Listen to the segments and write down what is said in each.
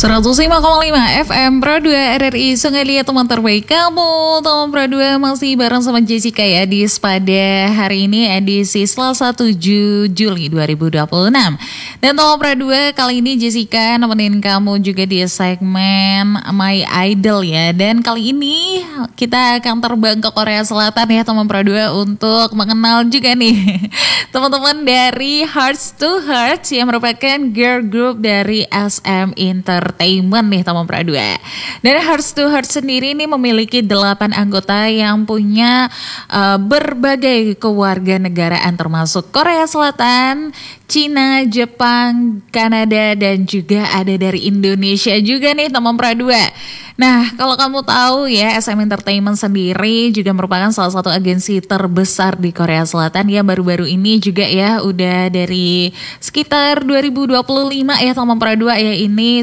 105,5 FM Pro 2 RRI Sungai Liat, teman terbaik kamu. Teman Pro 2 masih bareng sama Jessica ya di pada hari ini edisi Selasa 7 Juli 2026. Dan teman Pro 2 kali ini Jessica nemenin kamu juga di segmen My Idol ya. Dan kali ini kita akan terbang ke Korea Selatan ya teman Pro 2 untuk mengenal juga nih teman-teman dari Hearts to Hearts yang merupakan girl group dari SM Entertainment nih teman Pro 2. Dan Hearts to Hearts sendiri ini memiliki 8 anggota yang punya berbagai kewarganegaraan termasuk Korea Selatan, Cina, Jepang, Kanada, dan juga ada dari Indonesia juga nih teman Pro 2. Nah, kalau kamu tahu ya, SM Entertainment sendiri juga merupakan salah satu agensi terbesar di Korea Selatan yang baru-baru ini juga ya udah dari sekitar 2025 ya teman Pro 2 ya ini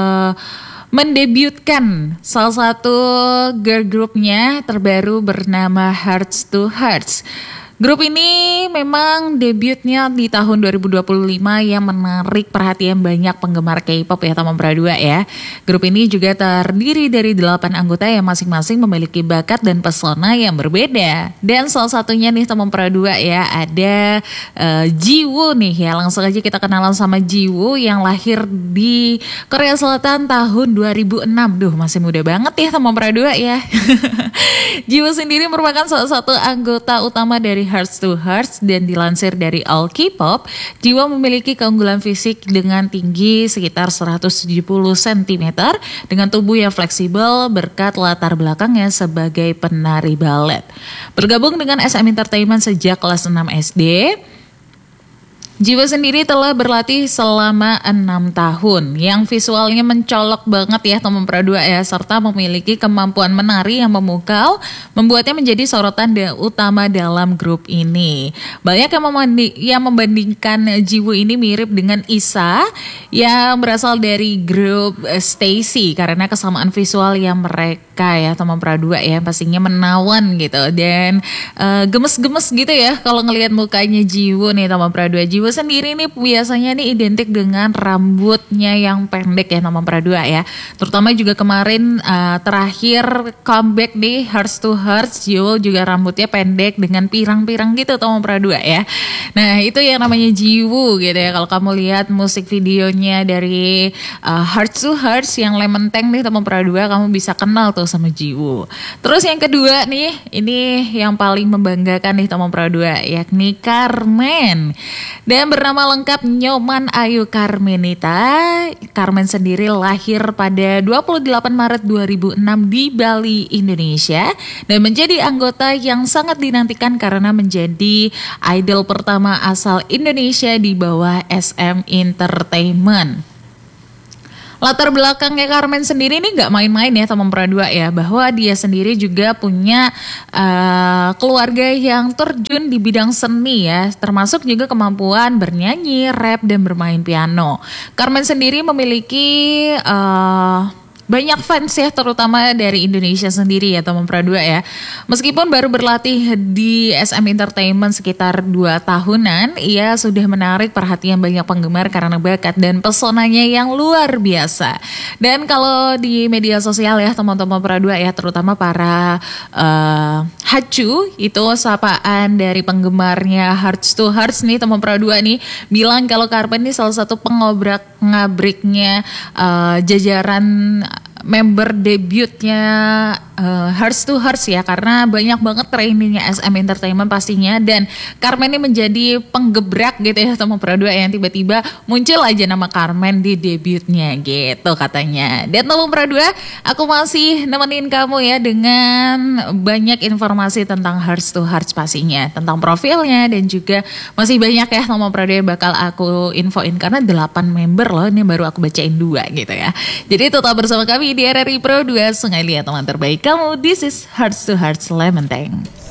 mendebutkan salah satu girl groupnya terbaru bernama Hearts to Hearts. Grup ini memang debutnya di tahun 2025 yang menarik perhatian banyak penggemar K-pop ya teman Pro 2 ya. Grup ini juga terdiri dari 8 anggota yang masing-masing memiliki bakat dan pesona yang berbeda. Dan salah satunya nih teman Pro 2 ya ada Jiwoo nih ya. Langsung aja kita kenalan sama Jiwoo yang lahir di Korea Selatan tahun 2006. Duh masih muda banget ya teman Pro 2 ya. Jiwoo sendiri merupakan salah satu anggota utama dari Hearts to Hearts dan dilansir dari All K-pop, Jiwoo memiliki keunggulan fisik dengan tinggi sekitar 170 cm dengan tubuh yang fleksibel berkat latar belakangnya sebagai penari balet. Bergabung dengan SM Entertainment sejak kelas 6 SD, Jiwoo sendiri telah berlatih selama 6 tahun yang visualnya mencolok banget ya teman Pro 2 ya, serta memiliki kemampuan menari yang memukau membuatnya menjadi sorotan utama dalam grup ini. Banyak yang membandingkan Jiwoo ini mirip dengan Isa yang berasal dari grup Stacy karena kesamaan visual yang mereka ya teman Pro 2 ya pastinya menawan gitu dan gemes-gemes gitu ya kalau ngelihat mukanya Jiwoo nih teman Pro 2. Jiwoo sendiri nih biasanya nih identik dengan rambutnya yang pendek ya teman Pro 2 ya. Terutama juga kemarin terakhir comeback di Hearts to Hearts, Jiwoo juga rambutnya pendek dengan pirang-pirang gitu teman Pro 2 ya. Nah itu yang namanya Jiwoo gitu ya. Kalau kamu lihat musik videonya dari Hearts to Hearts yang Lemon Tank nih teman Pro 2, kamu bisa kenal tuh sama Jiwoo. Terus yang kedua nih, ini yang paling membanggakan nih teman Pro 2 yakni Carmen. Dan bernama lengkap Nyoman Ayu Carmenita. Carmen sendiri lahir pada 28 Maret 2006 di Bali, Indonesia. Dan menjadi anggota yang sangat dinantikan karena menjadi idol pertama asal Indonesia di bawah SM Entertainment. Latar belakangnya Carmen sendiri ini gak main-main ya teman Pro 2 ya, bahwa dia sendiri juga punya keluarga yang terjun di bidang seni ya, termasuk juga kemampuan bernyanyi, rap, dan bermain piano. Carmen sendiri memiliki banyak fans ya, terutama dari Indonesia sendiri ya teman Pro 2 ya. Meskipun baru berlatih di SM Entertainment sekitar 2 tahunan, ia sudah menarik perhatian banyak penggemar karena bakat dan pesonanya yang luar biasa. Dan kalau di media sosial ya teman-teman Pro 2 ya, terutama para Hachu, itu sapaan dari penggemarnya Hearts to Hearts nih teman Pro 2 nih, bilang kalau Carmen ini salah satu pengobrak-ngabriknya jajaran member debutnya Hearts to Hearts ya, karena banyak banget trainingnya SM Entertainment pastinya, dan Carmen ini menjadi penggebrak gitu ya teman Pro 2 yang tiba-tiba muncul aja nama Carmen di debutnya gitu katanya. Dan teman Pro 2, aku masih nemenin kamu ya dengan banyak informasi tentang Hearts to Hearts pastinya, tentang profilnya, dan juga masih banyak ya teman Pro 2 yang bakal aku infoin karena 8 member loh, ini baru aku bacain 2 gitu ya. Jadi tetap bersama kami di RRI Pro 2 Sungai Liat, teman terbaik kamu. This is Hearts to Hearts Lemon Tank.